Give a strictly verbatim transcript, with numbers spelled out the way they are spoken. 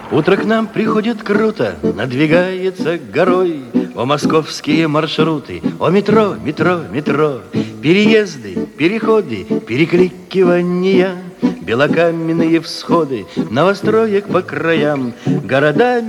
Утро к нам приходит круто, надвигается горой. О, московские маршруты, о, метро, метро, метро, переезды, переходы, перекликивания, белокаменные всходы, новостроек по краям, городами